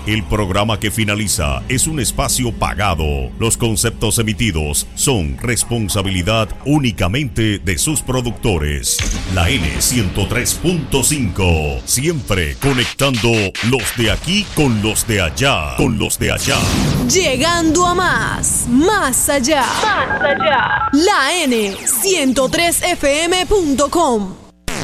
El programa que finaliza es un espacio pagado. Los conceptos emitidos son responsabilidad únicamente de sus productores. La N103.5, siempre conectando los de aquí con los de allá, Llegando a más allá. La N103fm.com.